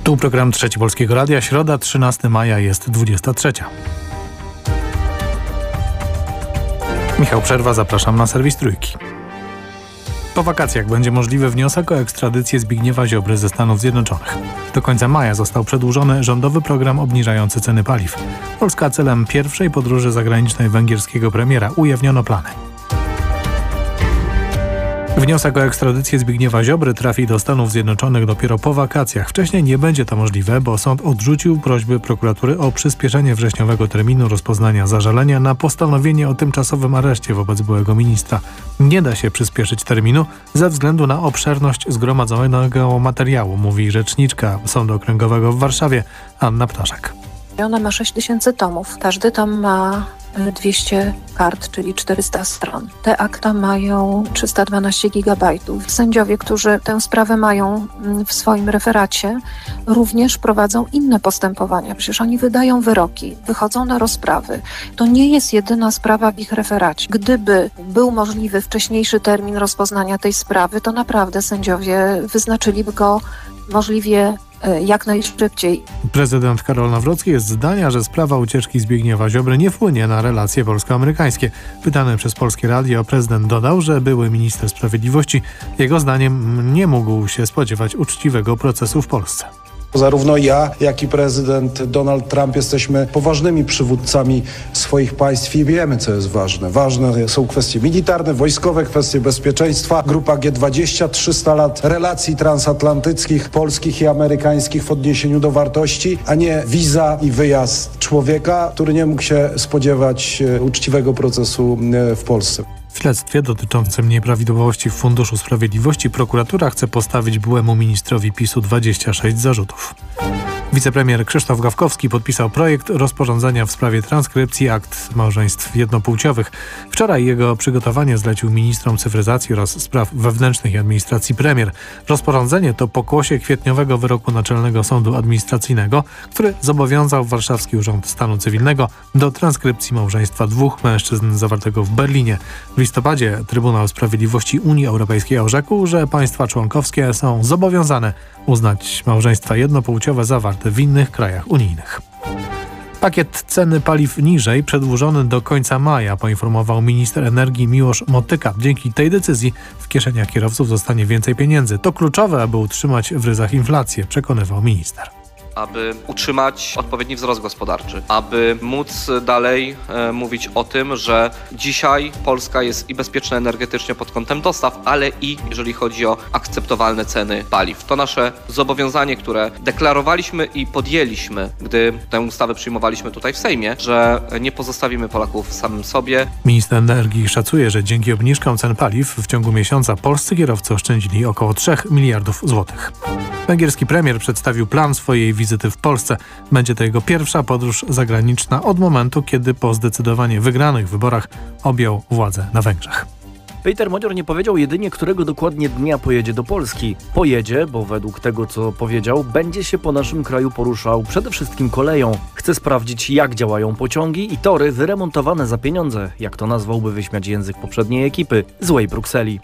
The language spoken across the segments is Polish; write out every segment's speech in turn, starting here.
Tu program Trzeci Polskiego Radia, środa 13 maja jest 23. Michał Przerwa, zapraszam na serwis Trójki. Po wakacjach będzie możliwy wniosek o ekstradycję Zbigniewa Ziobry ze Stanów Zjednoczonych. Do końca maja został przedłużony rządowy program obniżający ceny paliw. Polska celem pierwszej podróży zagranicznej węgierskiego premiera ujawniono plany. Wniosek o ekstradycję Zbigniewa Ziobry trafi do Stanów Zjednoczonych dopiero po wakacjach. Wcześniej nie będzie to możliwe, bo sąd odrzucił prośby prokuratury o przyspieszenie wrześniowego terminu rozpoznania zażalenia na postanowienie o tymczasowym areszcie wobec byłego ministra. Nie da się przyspieszyć terminu ze względu na obszerność zgromadzonego materiału, mówi rzeczniczka Sądu Okręgowego w Warszawie Anna Ptaszek. Ona ma 6000 tomów. Każdy tom ma 200 kart, czyli 400 stron. Te akta mają 312 gigabajtów. Sędziowie, którzy tę sprawę mają w swoim referacie, również prowadzą inne postępowania. Przecież oni wydają wyroki, wychodzą na rozprawy. To nie jest jedyna sprawa w ich referacie. Gdyby był możliwy wcześniejszy termin rozpoznania tej sprawy, to naprawdę sędziowie wyznaczyliby go możliwie jak najszybciej. Prezydent Karol Nawrocki jest zdania, że sprawa ucieczki Zbigniewa Ziobry nie wpłynie na relacje polsko-amerykańskie. Pytany przez Polskie Radio, prezydent dodał, że były minister sprawiedliwości jego zdaniem nie mógł się spodziewać uczciwego procesu w Polsce. Zarówno ja, jak i prezydent Donald Trump jesteśmy poważnymi przywódcami swoich państw i wiemy, co jest ważne. Ważne są kwestie militarne, wojskowe, kwestie bezpieczeństwa. Grupa G20, 300 lat relacji transatlantyckich, polskich i amerykańskich w odniesieniu do wartości, a nie wiza i wyjazd człowieka, który nie mógł się spodziewać uczciwego procesu w Polsce. W śledztwie dotyczącym nieprawidłowości w Funduszu Sprawiedliwości prokuratura chce postawić byłemu ministrowi PiS-u 26 zarzutów. Wicepremier Krzysztof Gawkowski podpisał projekt rozporządzenia w sprawie transkrypcji akt małżeństw jednopłciowych. Wczoraj jego przygotowanie zlecił ministrom cyfryzacji oraz spraw wewnętrznych i administracji premier. Rozporządzenie to pokłosie kwietniowego wyroku Naczelnego Sądu Administracyjnego, który zobowiązał Warszawski Urząd Stanu Cywilnego do transkrypcji małżeństwa dwóch mężczyzn zawartego w Berlinie. W listopadzie Trybunał Sprawiedliwości Unii Europejskiej orzekł, że państwa członkowskie są zobowiązane uznać małżeństwa jednopłciowe zawarte w innych krajach unijnych. Pakiet ceny paliw niżej przedłużony do końca maja, poinformował minister energii Miłosz Motyka. Dzięki tej decyzji w kieszeniach kierowców zostanie więcej pieniędzy. To kluczowe, aby utrzymać w ryzach inflację, przekonywał minister. Aby utrzymać odpowiedni wzrost gospodarczy, aby móc dalej mówić o tym, że dzisiaj Polska jest i bezpieczna energetycznie pod kątem dostaw, ale i jeżeli chodzi o akceptowalne ceny paliw. To nasze zobowiązanie, które deklarowaliśmy i podjęliśmy, gdy tę ustawę przyjmowaliśmy tutaj w Sejmie, że nie pozostawimy Polaków samym sobie. Minister energii szacuje, że dzięki obniżkom cen paliw w ciągu miesiąca polscy kierowcy oszczędzili około 3 miliardów złotych. Węgierski premier przedstawił plan swojej wizyty w Polsce. Będzie to jego pierwsza podróż zagraniczna od momentu, kiedy po zdecydowanie wygranych wyborach objął władzę na Węgrzech. Peter Modzior nie powiedział jedynie, którego dokładnie dnia pojedzie do Polski. Pojedzie, bo według tego, co powiedział, będzie się po naszym kraju poruszał przede wszystkim koleją. Chce sprawdzić, jak działają pociągi i tory wyremontowane za pieniądze, jak to nazwałby wyśmiać język poprzedniej ekipy, złej Brukseli.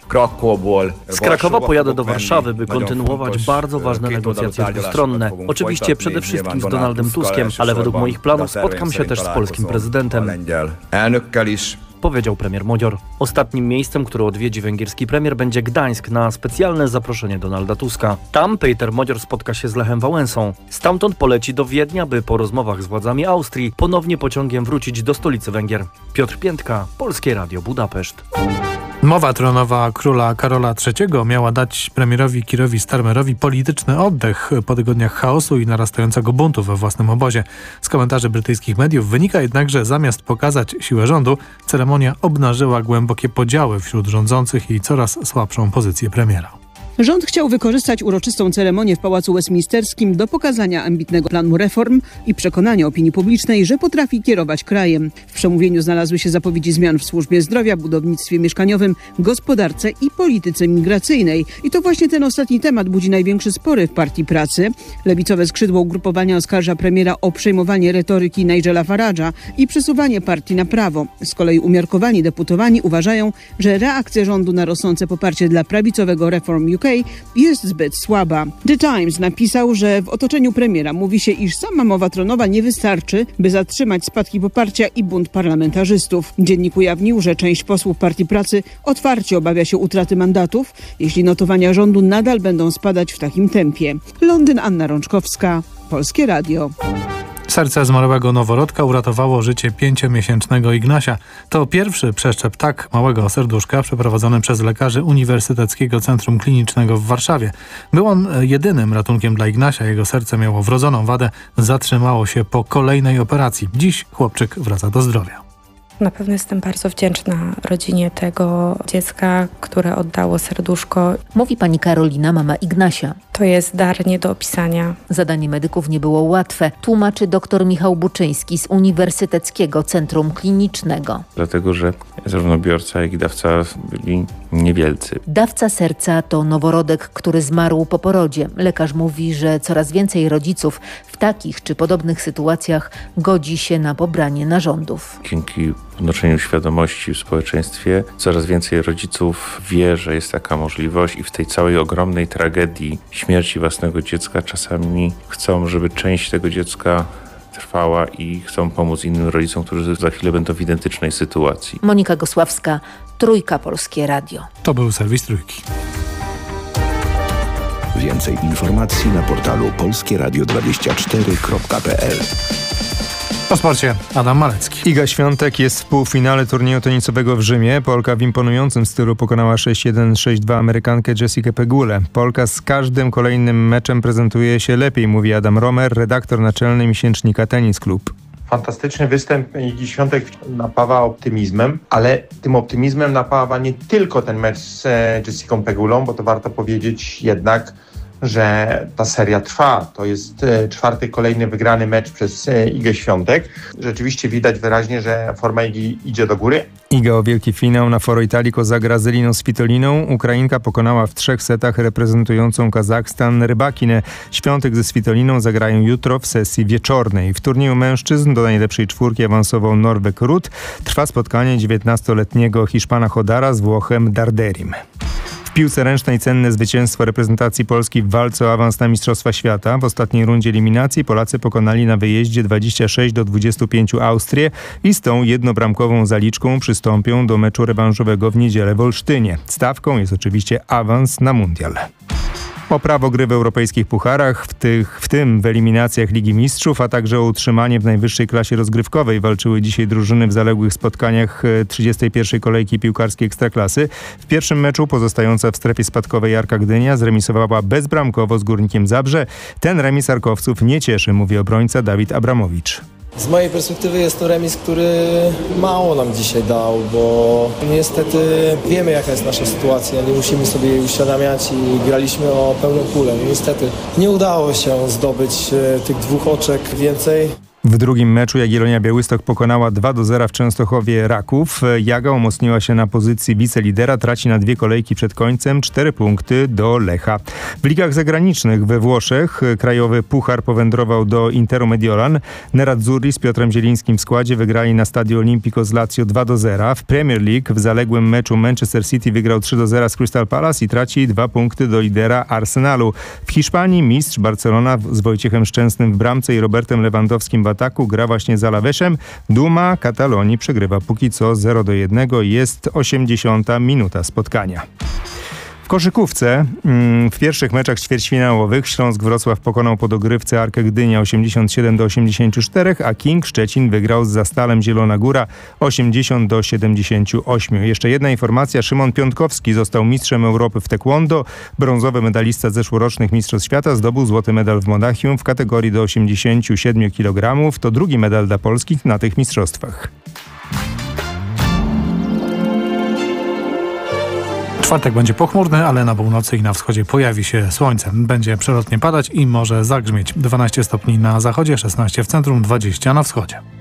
Z Krakowa pojadę do Warszawy, by kontynuować bardzo ważne negocjacje dwustronne. Oczywiście przede wszystkim z Donaldem Tuskiem, ale według moich planów spotkam się też z polskim prezydentem. Powiedział premier Modzior. Ostatnim miejscem, które odwiedzi węgierski premier, będzie Gdańsk na specjalne zaproszenie Donalda Tuska. Tam Peter Modzior spotka się z Lechem Wałęsą. Stamtąd poleci do Wiednia, by po rozmowach z władzami Austrii ponownie pociągiem wrócić do stolicy Węgier. Piotr Piętka, Polskie Radio Budapeszt. Mowa tronowa króla Karola III miała dać premierowi Keerowi Starmerowi polityczny oddech po tygodniach chaosu i narastającego buntu we własnym obozie. Z komentarzy brytyjskich mediów wynika jednak, że zamiast pokazać siłę rządu, ceremonia obnażyła głębokie podziały wśród rządzących i coraz słabszą pozycję premiera. Rząd chciał wykorzystać uroczystą ceremonię w Pałacu Westminsterskim do pokazania ambitnego planu reform i przekonania opinii publicznej, że potrafi kierować krajem. W przemówieniu znalazły się zapowiedzi zmian w służbie zdrowia, budownictwie mieszkaniowym, gospodarce i polityce migracyjnej. I to właśnie ten ostatni temat budzi największe spory w Partii Pracy. Lewicowe skrzydło ugrupowania oskarża premiera o przejmowanie retoryki Nigela Farage'a i przesuwanie partii na prawo. Z kolei umiarkowani deputowani uważają, że reakcja rządu na rosnące poparcie dla prawicowego Reform UK jest zbyt słaba. The Times napisał, że w otoczeniu premiera mówi się, iż sama mowa tronowa nie wystarczy, by zatrzymać spadki poparcia i bunt parlamentarzystów. Dziennik ujawnił, że część posłów Partii Pracy otwarcie obawia się utraty mandatów, jeśli notowania rządu nadal będą spadać w takim tempie. Londyn, Anna Rączkowska, Polskie Radio. Serce zmarłego noworodka uratowało życie 5-miesięcznego Ignasia. To pierwszy przeszczep tak małego serduszka przeprowadzony przez lekarzy Uniwersyteckiego Centrum Klinicznego w Warszawie. Był on jedynym ratunkiem dla Ignasia. Jego serce miało wrodzoną wadę, zatrzymało się po kolejnej operacji. Dziś chłopczyk wraca do zdrowia. Na pewno jestem bardzo wdzięczna rodzinie tego dziecka, które oddało serduszko. Mówi pani Karolina, mama Ignasia. To jest dar nie do opisania. Zadanie medyków nie było łatwe, tłumaczy dr Michał Buczyński z Uniwersyteckiego Centrum Klinicznego. Dlatego, że zarówno biorca, jak i dawca byli niewielcy. Dawca serca to noworodek, który zmarł po porodzie. Lekarz mówi, że coraz więcej rodziców w takich czy podobnych sytuacjach godzi się na pobranie narządów. Dzięki podnoszeniu świadomości w społeczeństwie coraz więcej rodziców wie, że jest taka możliwość i w tej całej ogromnej tragedii śmierci własnego dziecka czasami chcą, żeby część tego dziecka trwała i chcą pomóc innym rodzicom, którzy za chwilę będą w identycznej sytuacji. Monika Gosławska, Trójka, Polskie Radio. To był serwis Trójki. Więcej informacji na portalu polskieradio24.pl. Po sporcie Adam Malecki. Iga Świątek jest w półfinale turnieju tenisowego w Rzymie. Polka w imponującym stylu pokonała 6-1, 6-2 Amerykankę Jessikę Pegulę. Polka z każdym kolejnym meczem prezentuje się lepiej, mówi Adam Romer, redaktor naczelny miesięcznika Tenis Klub. Fantastyczny występ Igi Świątek napawa optymizmem, ale tym optymizmem napawa nie tylko ten mecz z Jessicą Pegulą, bo to warto powiedzieć jednak, że ta seria trwa. To jest 4. kolejny wygrany mecz przez Igę Świątek. Rzeczywiście widać wyraźnie, że forma Igi idzie do góry. Iga o wielki finał na Foro Italico zagra z Eliną Svitoliną. Ukrainka pokonała w 3 setach reprezentującą Kazachstan Rybakinę. Świątek ze Svitoliną zagrają jutro w sesji wieczornej. W turnieju mężczyzn do najlepszej 4 awansował Norweg Ruud. Trwa spotkanie 19-letniego Hiszpana Hodara z Włochem Darderim. W piłce ręcznej cenne zwycięstwo reprezentacji Polski w walce o awans na Mistrzostwa Świata. W ostatniej rundzie eliminacji Polacy pokonali na wyjeździe 26-25 Austrię i z tą jednobramkową zaliczką przystąpią do meczu rewanżowego w niedzielę w Olsztynie. Stawką jest oczywiście awans na mundial. O prawo gry w europejskich pucharach, w tym w eliminacjach Ligi Mistrzów, a także o utrzymanie w najwyższej klasie rozgrywkowej walczyły dzisiaj drużyny w zaległych spotkaniach 31. kolejki piłkarskiej Ekstraklasy. W pierwszym meczu pozostająca w strefie spadkowej Arka Gdynia zremisowała bezbramkowo z Górnikiem Zabrze. Ten remis Arkowców nie cieszy, mówi obrońca Dawid Abramowicz. Z mojej perspektywy jest to remis, który mało nam dzisiaj dał, bo niestety wiemy, jaka jest nasza sytuacja, nie musimy sobie jej uświadamiać i graliśmy o pełną kulę. Niestety nie udało się zdobyć tych 2 oczek więcej. W drugim meczu Jagiellonia Białystok pokonała 2-0 w Częstochowie Raków. Jaga umocniła się na pozycji wicelidera, traci na 2 kolejki przed końcem, 4 punkty do Lecha. W ligach zagranicznych we Włoszech krajowy puchar powędrował do Interu Mediolan. Nerazzurri z Piotrem Zielińskim w składzie wygrali na Stadio Olimpico z Lazio 2-0. W Premier League w zaległym meczu Manchester City wygrał 3-0 z Crystal Palace i traci 2 punkty do lidera Arsenalu. W Hiszpanii mistrz Barcelona z Wojciechem Szczęsnym w bramce i Robertem Lewandowskim w ataku gra właśnie z Alavesem. Duma Katalonii przegrywa póki co 0-1. Jest 80. minuta spotkania. W koszykówce w pierwszych meczach ćwierćfinałowych Śląsk Wrocław pokonał po dogrywce Arkę Gdynia 87-84, a King Szczecin wygrał z Zastalem Zielona Góra 80-78. Jeszcze jedna informacja. Szymon Piątkowski został mistrzem Europy w taekwondo. Brązowy medalista zeszłorocznych Mistrzostw Świata zdobył złoty medal w Monachium w kategorii do 87 kg. To drugi medal dla Polski na tych mistrzostwach. Czwartek będzie pochmurny, ale na północy i na wschodzie pojawi się słońce. Będzie przelotnie padać i może zagrzmieć. 12 stopni na zachodzie, 16 w centrum, 20 na wschodzie.